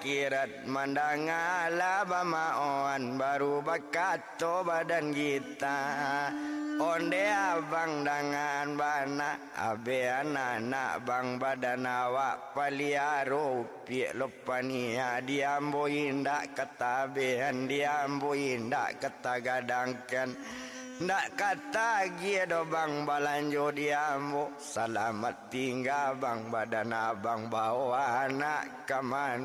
akhirat mandangala bamaon baru bakato badan kita onde abang dangan bana abe anak bang badan awak paliaro piek lopania diambo indak katabean diambo indak katagadangkan ndak kata giedo bang balanjo diambo selamat tinggal bang badan abang bawa anak kaman